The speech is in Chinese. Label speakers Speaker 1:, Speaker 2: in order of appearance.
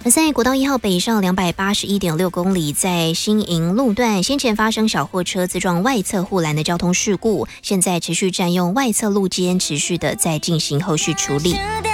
Speaker 1: 在国道1号北上281.6公里，在新营路段先前发生小货车自撞外侧护栏的交通事故，现在持续占用外侧路肩，持续的在进行后续处理。